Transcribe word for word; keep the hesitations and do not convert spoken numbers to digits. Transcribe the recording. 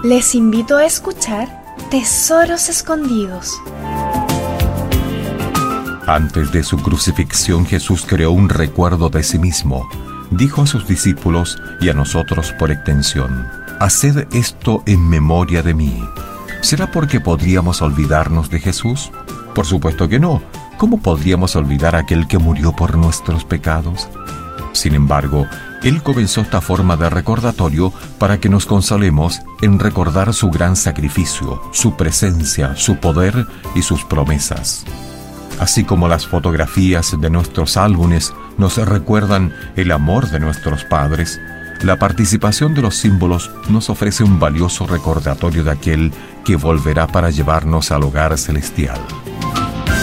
Les invito a escuchar Tesoros Escondidos. Antes de su crucifixión, Jesús creó un recuerdo de sí mismo. Dijo a sus discípulos y a nosotros por extensión: haced esto en memoria de mí. ¿Será porque podríamos olvidarnos de Jesús? Por supuesto que no. ¿Cómo podríamos olvidar a aquel que murió por nuestros pecados? Sin embargo, Él comenzó esta forma de recordatorio para que nos consolemos en recordar su gran sacrificio, su presencia, su poder y sus promesas. Así como las fotografías de nuestros álbumes nos recuerdan el amor de nuestros padres, la participación de los símbolos nos ofrece un valioso recordatorio de aquel que volverá para llevarnos al hogar celestial.